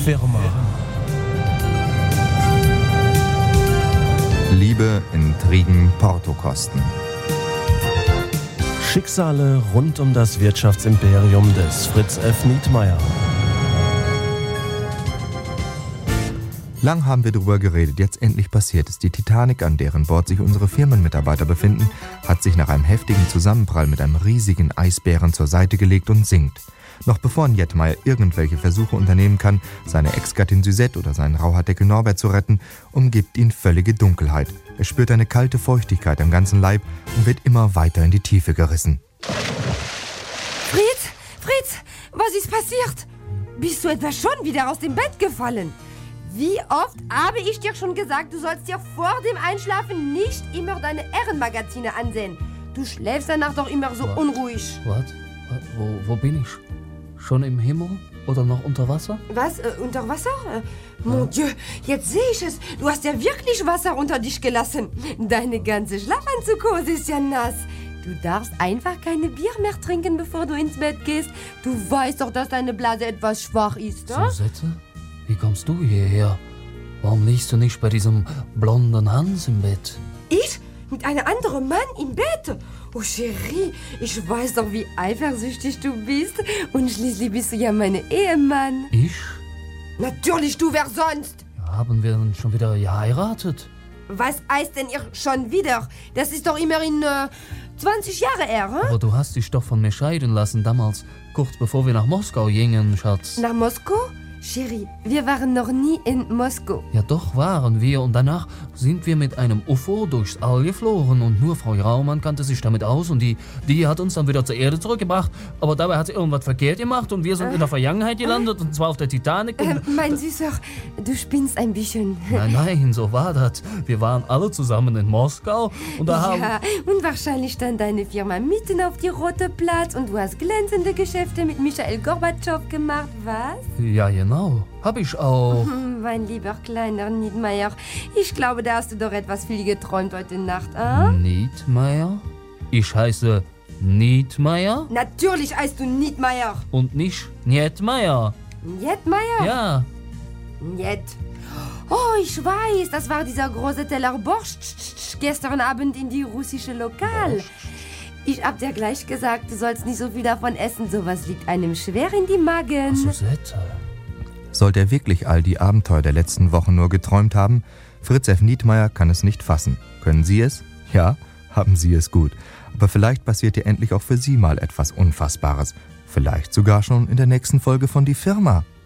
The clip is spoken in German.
Firma. Liebe, Intrigen, Portokosten. Schicksale rund um das Wirtschaftsimperium des Fritz F. Nietmeyer. Lang haben wir darüber geredet, jetzt endlich passiert es. Die Titanic, an deren Bord sich unsere Firmenmitarbeiter befinden, hat sich nach einem heftigen Zusammenprall mit einem riesigen Eisbären zur Seite gelegt und sinkt. Noch bevor Nietmeyer irgendwelche Versuche unternehmen kann, seine Ex-Gattin Suzette oder seinen Rauhaardeckel Norbert zu retten, umgibt ihn völlige Dunkelheit. Er spürt eine kalte Feuchtigkeit am ganzen Leib und wird immer weiter in die Tiefe gerissen. Fritz, was ist passiert? Bist du etwa schon wieder aus dem Bett gefallen? Wie oft habe ich dir schon gesagt, du sollst dir vor dem Einschlafen nicht immer deine Ehrenmagazine ansehen. Du schläfst danach doch immer so unruhig. Was? Wo bin ich? Schon im Himmel oder noch unter Wasser? Was? Unter Wasser? Mon Dieu, jetzt sehe ich es. Du hast ja wirklich Wasser unter dich gelassen. Deine ganze Schlafanzughose ist ja nass. Du darfst einfach keine Bier mehr trinken, bevor du ins Bett gehst. Du weißt doch, dass deine Blase etwas schwach ist, oder? Suzette? Wie kommst du hierher? Warum liegst du nicht bei diesem blonden Hans im Bett? Ich? Mit einem anderen Mann im Bett? Oh, Chérie, ich weiß doch, wie eifersüchtig du bist. Und schließlich bist du ja mein Ehemann. Ich? Natürlich, du, wer sonst? Haben wir denn schon wieder geheiratet? Was heißt denn ihr schon wieder? Das ist doch immerhin 20 Jahre her, hm? Aber du hast dich doch von mir scheiden lassen damals, kurz bevor wir nach Moskau gingen, Schatz. Nach Moskau? Chérie, wir waren noch nie in Moskau. Ja, doch waren wir und danach sind wir mit einem UFO durchs All geflogen und nur Frau Raumann kannte sich damit aus und die hat uns dann wieder zur Erde zurückgebracht, aber dabei hat sie irgendwas verkehrt gemacht und wir sind in der Vergangenheit gelandet und zwar auf der Titanic. Mein Süßer, du spinnst ein bisschen. Nein, so war das. Wir waren alle zusammen in Moskau und da haben... Ja, und wahrscheinlich stand deine Firma mitten auf die Rote Platz und du hast glänzende Geschäfte mit Michael Gorbatschow gemacht, was? Ja, genau. Hab ich auch. Mein lieber kleiner Nietmeyer, ich glaube, da hast du doch etwas viel geträumt heute Nacht, ah? Nietmeyer? Ich heiße Nietmeyer? Natürlich heißt du Nietmeyer. Und nicht Nietmeyer. Nietmeyer? Ja. Niet. Oh, ich weiß, das war dieser große Teller Borscht gestern Abend in die russische Lokal. Ich hab dir gleich gesagt, du sollst nicht so viel davon essen. Sowas liegt einem schwer in die Magen. Suzette. Sollte er wirklich all die Abenteuer der letzten Wochen nur geträumt haben? Fritz F. Nietmeyer kann es nicht fassen. Können Sie es? Ja, haben Sie es gut. Aber vielleicht passiert ja endlich auch für Sie mal etwas Unfassbares. Vielleicht sogar schon in der nächsten Folge von Die Firma.